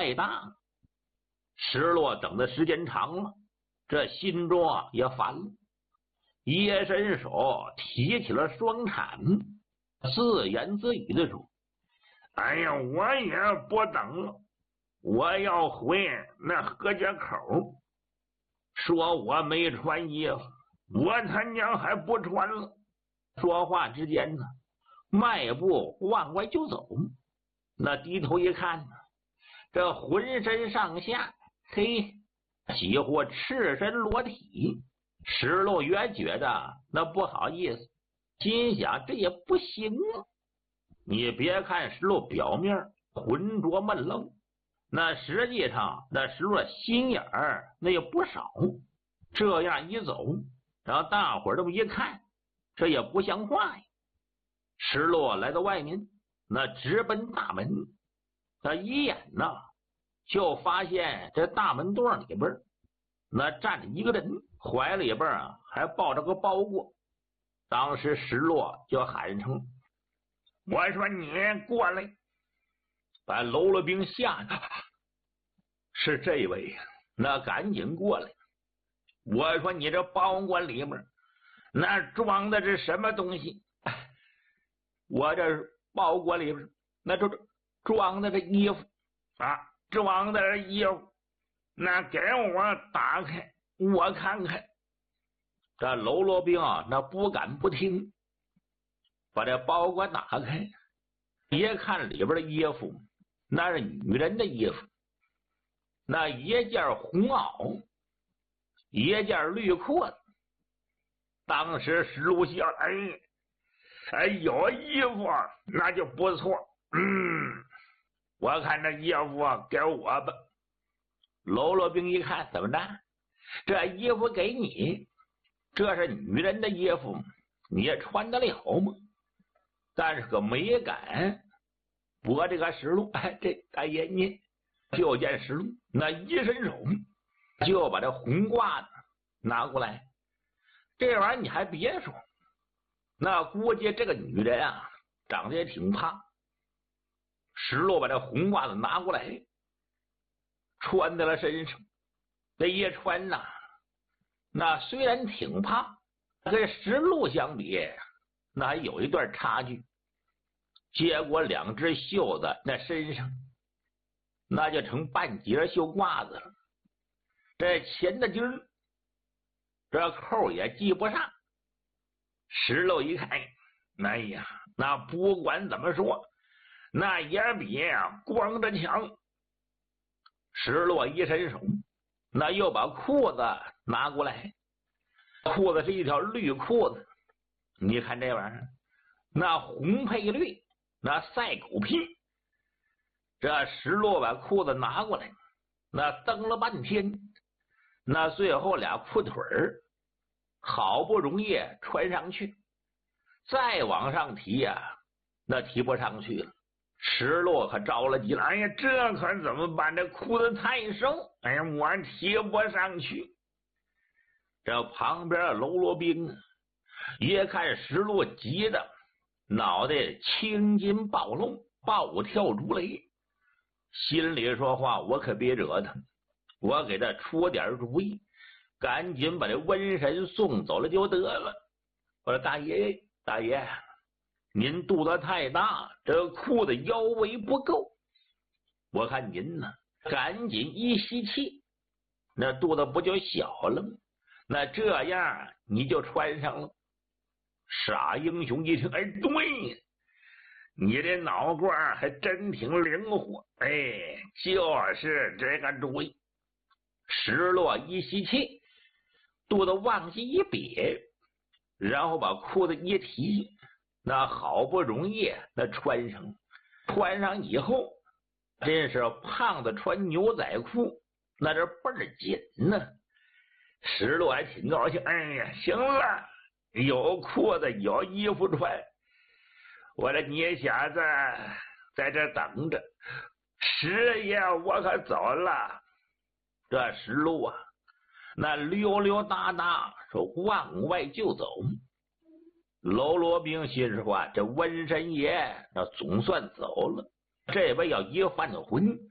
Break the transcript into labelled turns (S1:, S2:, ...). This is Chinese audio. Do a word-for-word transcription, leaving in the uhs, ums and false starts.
S1: 太大。石落等的时间长了，这心中啊也烦了，一伸手提起了双铲，自言自语的说：哎呀，我也不等了，我要回那何家口，说我没穿衣服，我他娘还不穿了。说话之间呢，迈步往外就走。那低头一看呢，这浑身上下嘿，几乎赤身裸体。石路也觉得那不好意思，心想这也不行啊。你别看石路表面浑浊闷愣，那实际上那石路心眼儿那也不少。这样一走，让大伙儿这么一看，这也不像话呀。石路来到外面，那直奔大门，他一眼呢就发现这大门洞里边那站着一个人，怀里边啊还抱着个包裹。当时石路就喊声：我说你过来！把喽啰兵吓得是这位，那赶紧过来。我说你这包裹里面那装的是什么东西？我这包裹里边那就装的这衣服啊，装的这衣服，那给我打开我看看。这喽啰兵啊那不敢不听，把这包裹打开，一看里边的衣服，那是女人的衣服，那一件红袄，一件绿裤子。当时石路笑，哎哎，有衣服那就不错，嗯，我看这衣服给我吧。喽啰兵一看，怎么着？这衣服给你，这是女人的衣服，你也穿得了吗？但是可没敢驳这个石路。哎，这大爷你就见石路那一伸手就把这红褂子拿过来。这玩意儿你还别说，那估计这个女人啊长得也挺胖。石路把这红褂子拿过来穿在了身上，这一穿呐、啊，那虽然挺胖，跟石路相比那还有一段差距。结果两只袖子那身上那就成半截袖褂子了，这前的襟儿这扣也系不上。石路一看，哎呀，那不管怎么说，那也比光着强。石路一伸手，那又把裤子拿过来，裤子是一条绿裤子。你看这玩意儿，那红配绿，那赛狗屁。这石路把裤子拿过来，那蹬了半天，那最后俩裤腿儿好不容易穿上去，再往上提呀、啊，那提不上去了。石路可着了急了，哎呀，这可怎么办？这裤子太瘦，哎呀，我提不上去。这旁边的喽啰兵啊，一看石路急的脑袋青筋暴露，暴跳如雷，心里说话，我可别惹他，我给他出点主意，赶紧把这瘟神送走了就得了。我说大爷大爷，您肚子太大，这裤子腰围不够，我看您呢赶紧一吸气，那肚子不就小了吗？那这样你就穿上了。傻英雄一听，哎，对，你这脑瓜还真挺灵活，哎，就是这个主意。石落一吸气，肚子往下一瘪，然后把裤子一提，那好不容易那穿上，穿上以后真是胖子穿牛仔裤，那这倍儿紧呢。石落还挺高兴，哎呀，行了，有裤子有衣服穿，我这你小子在这等着，师爷我可走了。这石路啊那溜溜达达说往外就走。喽啰兵心说话，这瘟神爷那总算走了，这位要一犯浑